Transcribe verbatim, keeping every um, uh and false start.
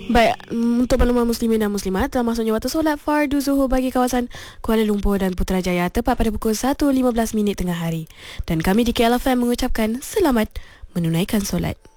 Baik, mm, untuk makluman muslimin dan muslimat, termasuknya waktu solat fardu zuhur bagi kawasan Kuala Lumpur dan Putrajaya tepat pada pukul satu lima belas minit tengah hari. Dan kami di K L F M mengucapkan selamat menunaikan solat.